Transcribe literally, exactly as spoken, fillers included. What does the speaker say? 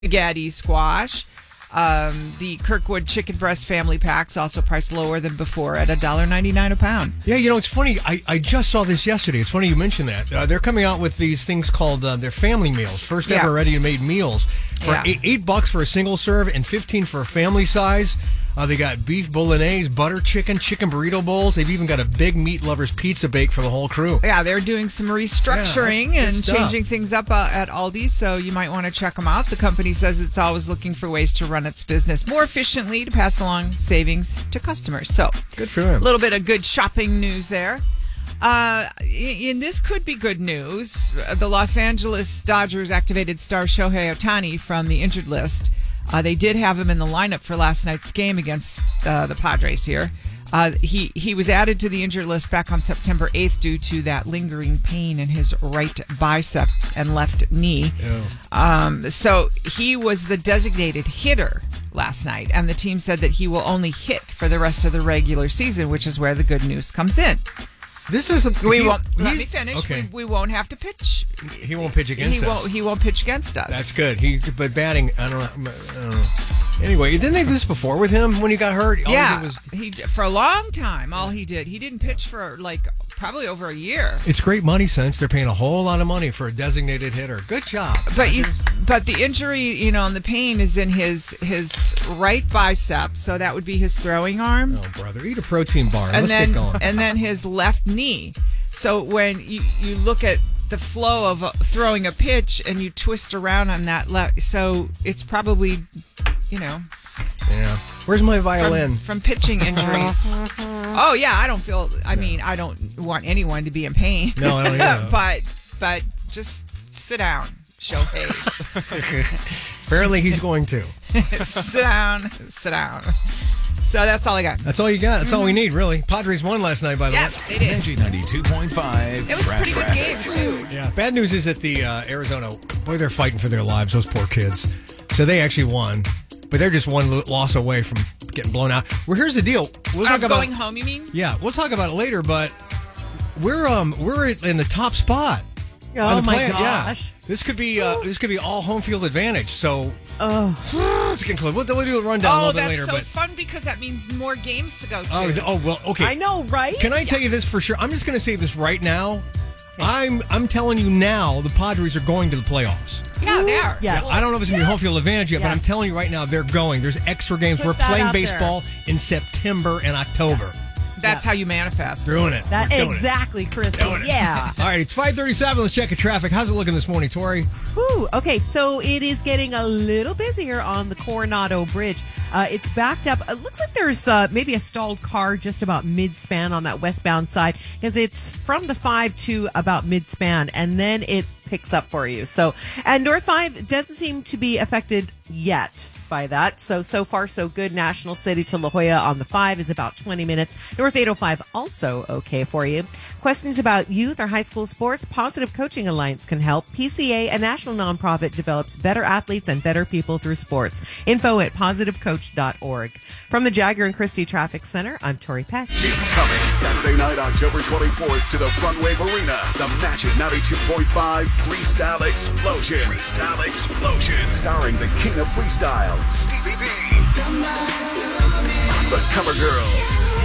Gaddy squash. Um, the Kirkwood chicken breast family packs also priced lower than before at one dollar ninety-nine a pound. Yeah, you know, it's funny. I, I just saw this yesterday. It's funny you mentioned that. Uh, they're coming out with these things called uh, their family meals. First Yeah. ever ready-to-made meals for Yeah. eight, eight bucks for a single serve and fifteen for a family size. Uh, they got beef bolognese, butter chicken, chicken burrito bowls. They've even got a big meat lovers pizza bake for the whole crew. Yeah, they're doing some restructuring Yeah, that's and good stuff. changing things up uh, at Aldi, so you might want to check them out. The company says it's always looking for ways to run its business more efficiently to pass along savings to customers. So, Good for them. a little bit of good shopping news there. Uh, and this could be good news. The Los Angeles Dodgers activated star Shohei Ohtani from the injured list. Uh, they did have him in the lineup for last night's game against uh, the Padres here. Uh, he, he was added to the injured list back on September eighth due to that lingering pain in his right bicep and left knee. Um, so he was the designated hitter last night, and the team said that he will only hit for the rest of the regular season, which is where the good news comes in. This is a, We he- won't. Let he's- me finish. Okay, We, we won't have to pitch. he won't pitch against he us. won't. He won't pitch against us. That's good. He but batting, I don't know. I don't know. Anyway, didn't they do this before with him when he got hurt? All he yeah. did was- He for a long time. All he did, he didn't pitch for like probably over a year. It's great money sense. They're paying a whole lot of money for a designated hitter. Good job. But you, but the injury, you know, and the pain is in his his right bicep, so that would be his throwing arm, Oh, brother, eat a protein bar. and Let's then get going. and then his left knee. So when you you look at the flow of uh, throwing a pitch and you twist around on that left, so it's probably, you know, Yeah. Where's my from, violin? from pitching injuries. Oh yeah, I don't feel. I mean, I don't want anyone to be in pain. No, I don't either. but but just sit down, Shohei. Apparently, he's going to. sit down, sit down. So that's all I got. That's all you got. That's all we need, really. Padres won last night, by the Yeah, way. they did. G ninety-two point five. It was a pretty good game too. Yeah. Bad news is that the uh, Arizona, boy, they're fighting for their lives. Those poor kids. So they actually won, but they're just one lo- loss away from getting blown out. Well, here's the deal. We'll I'm talk about. going home. You mean? Yeah, we'll talk about it later. But we're um we're in the top spot. Oh on the my plan. gosh. Yeah. This could be uh, this could be all home field advantage. So Oh, let's get close. We'll, we'll do the rundown a Oh, little bit that's later. so but fun because that means more games to go to. oh, th- oh well, okay. I know, right? Can I tell you this for sure? I'm just going to say this right now. I'm I'm telling you now, the Padres are going to the playoffs. yeah, they are. Yes. I don't know if it's going to be home field advantage yet, but Yes. I'm telling you right now, they're going. There's extra games. Put We're that playing out there. baseball in September and October. That's how you manifest. Doing it. That We're doing it. exactly, Crystal. Doing it. Yeah. All right, it's five thirty-seven. Let's check the traffic. How's it looking this morning, Tori? Whew. Okay, so it is getting a little busier on the Coronado Bridge. Uh, it's backed up. It looks like there's uh, maybe a stalled car just about mid-span on that westbound side because it's from the five to about mid-span, and then it picks up for you. So, and North five doesn't seem to be affected yet by that. So, so far, so good. National City to La Jolla on the five is about twenty minutes. North eight oh five also okay for you. Questions about youth or high school sports? Positive Coaching Alliance can help. P C A, a national nonprofit, develops better athletes and better people through sports. Info at positive coach dot org. From the Jagger and Christie Traffic Center, I'm Tori Peck. It's coming Saturday night, October twenty-fourth, to the Front Wave Arena. The Magic ninety-two point five Freestyle Explosion. Freestyle Explosion. Starring the King of Freestyle, Stevie B. The Cover Girls.